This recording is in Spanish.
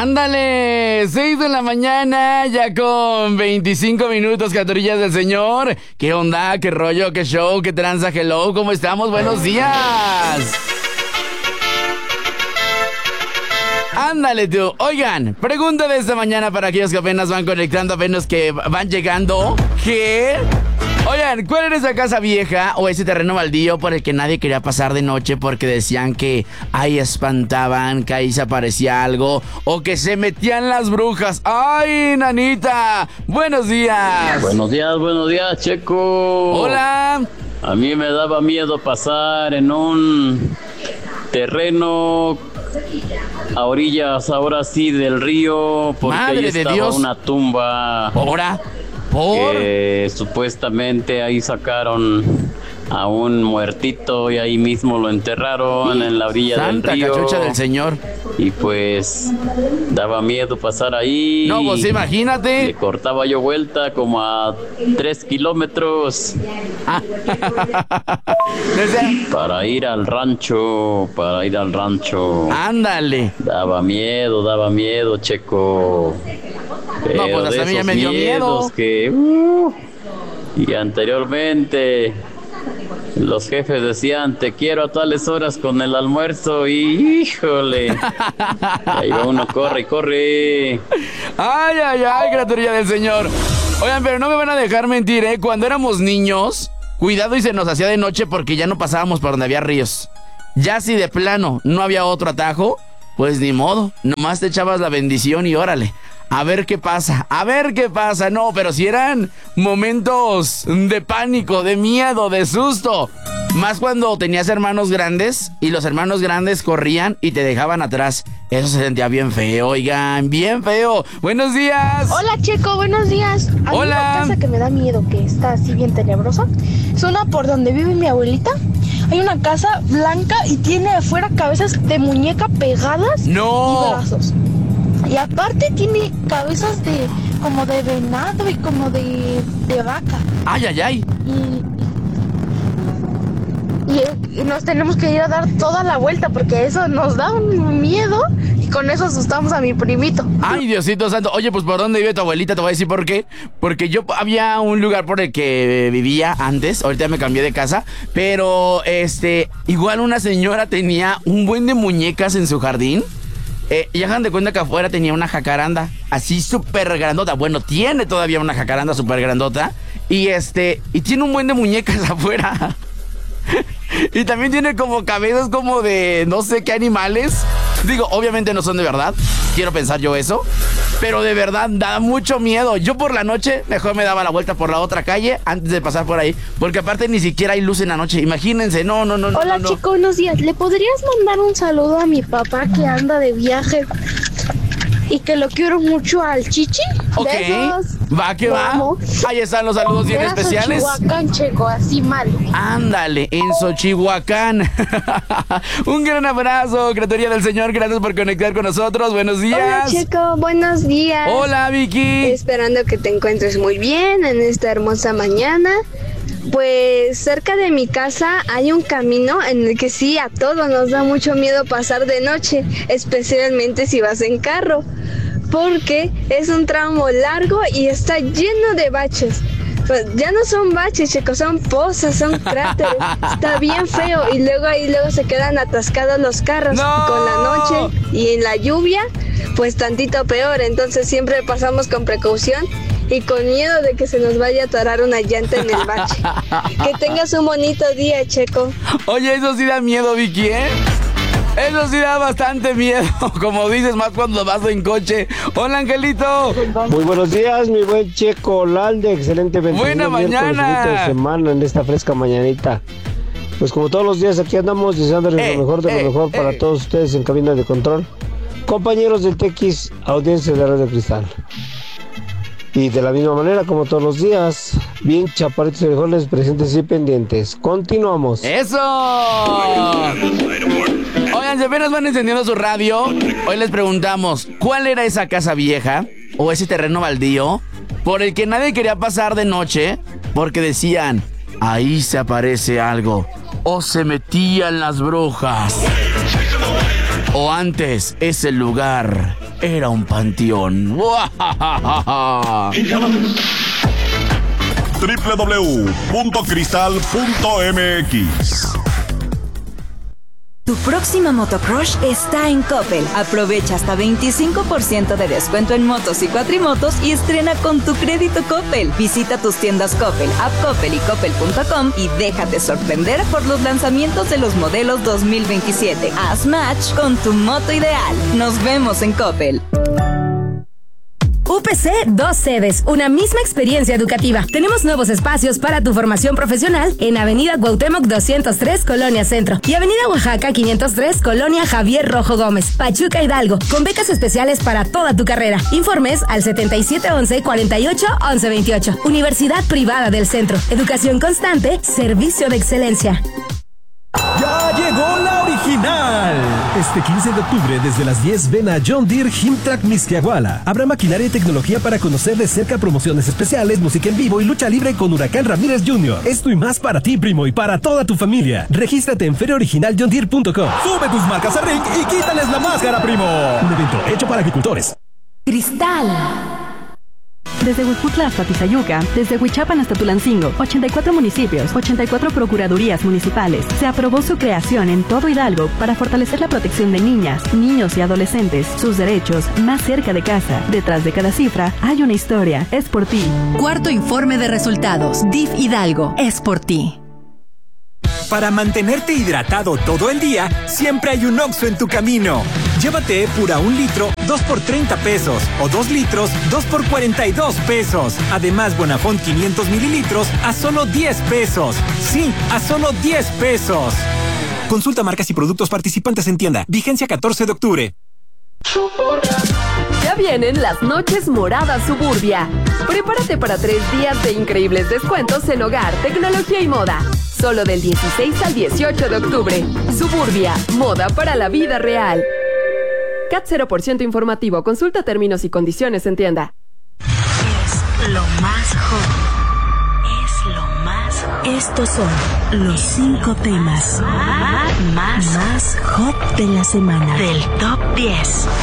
Ándale, 6 de la mañana, ya con 25 minutos, criaturillas del Señor. ¿Qué onda? ¿Qué rollo? ¿Qué show? ¿Qué tranza? Hello, ¿cómo estamos? Buenos días. Ándale tú. Oigan, pregunta de esta mañana para aquellos que apenas van conectando, apenas que van llegando. ¿Qué? Oigan, ¿cuál era esa casa vieja o ese terreno baldío por el que nadie quería pasar de noche porque decían que ahí espantaban, que ahí se aparecía algo o que se metían las brujas? ¡Ay, nanita! ¡Buenos días! Buenos días, Checo. Hola. A mí me daba miedo pasar en un terreno a orillas, ahora sí, del río, porque Madre ahí de estaba Dios. una tumba. ¿Ahora? ¿Por? Supuestamente ahí sacaron a un muertito y ahí mismo lo enterraron en la orilla Santa del río. cachucha del Señor. Y pues daba miedo pasar ahí. No, pues imagínate. Le cortaba yo vuelta como a 3 kilómetros para ir al rancho, Ándale. Daba miedo, Checo. No, pues hasta a mí ya me dio miedo. Que, y anteriormente los jefes decían, te quiero a tales horas con el almuerzo y híjole. Ahí va uno, corre. Ay, criaturilla del Señor. Oigan, pero no me van a dejar mentir, ¿eh? Cuando éramos niños, cuidado y se nos hacía de noche porque ya no pasábamos por donde había ríos. Ya si de plano no había otro atajo, pues ni modo, nomás te echabas la bendición y órale. A ver qué pasa. No, pero si eran momentos de pánico, de miedo, de susto. Más cuando tenías hermanos grandes y los hermanos grandes corrían y te dejaban atrás. Eso se sentía bien feo, oigan, bien feo. Buenos días. Hola, Checo, buenos días. Hay Hola. una casa que me da miedo, que está así bien tenebrosa. Es una por donde vive mi abuelita. Hay una casa blanca y tiene afuera cabezas de muñeca pegadas. No. Y brazos. Y aparte tiene cabezas como de venado y como de vaca. Ay. Y nos tenemos que ir a dar toda la vuelta porque eso nos da un miedo y con eso asustamos a mi primito. Ay, Diosito santo. Oye, pues ¿por dónde vive tu abuelita? Te voy a decir por qué. Porque yo había un lugar por el que vivía antes. Ahorita me cambié de casa. Pero, igual una señora tenía un buen de muñecas en su jardín. Y hagan de cuenta que afuera tenía una jacaranda así súper grandota. Bueno, tiene todavía una jacaranda súper grandota. Y tiene un buen de muñecas afuera. Y también tiene como cabezas como de no sé qué animales. Digo, obviamente no son de verdad. Quiero pensar yo eso. Pero de verdad da mucho miedo. Yo por la noche mejor me daba la vuelta por la otra calle antes de pasar por ahí. Porque aparte ni siquiera hay luz en la noche. Imagínense, no. Hola, no. Chico, buenos días. ¿Le podrías mandar un saludo a mi papá que anda de viaje y que lo quiero mucho al Chichi? Ok, Besos. va que Lo va. amo. Ahí están los saludos bien Era especiales. Xochihuacán, Checo, así mal. Ándale, en Xochihuacán. Un gran abrazo, criatura del Señor. Gracias por conectar con nosotros. Buenos días. Hola, Checo, buenos días. Hola, Vicky. Esperando que te encuentres muy bien en esta hermosa mañana. Pues cerca de mi casa hay un camino en el que sí, a todos nos da mucho miedo pasar de noche, especialmente si vas en carro, porque es un tramo largo y está lleno de baches. Pues ya no son baches, chicos, son pozas, son cráteres. Está bien feo y luego se quedan atascados los carros. ¡No! Con la noche y en la lluvia, pues tantito peor. Entonces siempre pasamos con precaución y con miedo de que se nos vaya a atorar una llanta en el bache. Que tengas un bonito día, Checo. Oye, eso sí da miedo, Vicky, ¿eh? Eso sí da bastante miedo, como dices, más cuando vas en coche. Hola, Angelito. Muy buenos días, mi buen Checo Lalde, excelente Buena mañana. de semana en esta fresca mañanita. Pues como todos los días aquí andamos deseándoles lo mejor de lo mejor para todos ustedes en cabina de control. Compañeros del TX, audiencia de Radio Cristal. Y de la misma manera, como todos los días, bien chaparritos y frijoles presentes y pendientes. Continuamos. ¡Eso! Oigan, si apenas van encendiendo su radio, hoy les preguntamos, ¿cuál era esa casa vieja o ese terreno baldío por el que nadie quería pasar de noche porque decían, ahí se aparece algo, o se metían las brujas, o antes ese lugar era un panteón. www.cristal.mx. Tu próxima motocrush está en Coppel. Aprovecha hasta 25% de descuento en motos y cuatrimotos y estrena con tu crédito Coppel. Visita tus tiendas Coppel, App Coppel y Coppel.com y déjate sorprender por los lanzamientos de los modelos 2027. Haz match con tu moto ideal. Nos vemos en Coppel. UPC, 2 sedes, una misma experiencia educativa. Tenemos nuevos espacios para tu formación profesional en Avenida Cuauhtémoc 203, Colonia Centro, y Avenida Oaxaca 503, Colonia Javier Rojo Gómez, Pachuca Hidalgo, con becas especiales para toda tu carrera. Informes al 7711-481128. Universidad Privada del Centro. Educación constante, servicio de excelencia. ¡Ya llegó la original! Este 15 de octubre, desde las 10, ven a John Deere Himtrack Mixquiahuala. Habrá maquinaria y tecnología para conocer de cerca promociones especiales, música en vivo y lucha libre con Huracán Ramírez Jr. Esto y más para ti, primo, y para toda tu familia. Regístrate en feriaoriginaljohndeere.com. Sube tus marcas a RINC y quítales la máscara, primo. Un evento hecho para agricultores. Cristal. Desde Huejutla hasta Tizayuca, desde Huichapan hasta Tulancingo, 84 municipios, 84 procuradurías municipales. Se aprobó su creación en todo Hidalgo para fortalecer la protección de niñas, niños y adolescentes, sus derechos más cerca de casa. Detrás de cada cifra hay una historia. Es por ti. Cuarto informe de resultados. DIF Hidalgo. Es por ti. Para mantenerte hidratado todo el día, siempre hay un Oxxo en tu camino. Llévate Epura 1 litro, 2 por 30 pesos. O 2 litros, 2 por 42 pesos. Además, Bonafont 500 mililitros a solo 10 pesos. Sí, a solo 10 pesos. Consulta marcas y productos participantes en tienda. Vigencia 14 de octubre. Ya vienen las noches moradas Suburbia. Prepárate para 3 días de increíbles descuentos en hogar, tecnología y moda. Solo del 16 al 18 de octubre. Suburbia, moda para la vida real. CAT 0% informativo. Consulta términos y condiciones en tienda. Es lo más hot. Es lo más hot. Estos son los 5 temas más hot de la semana. Del Top 10.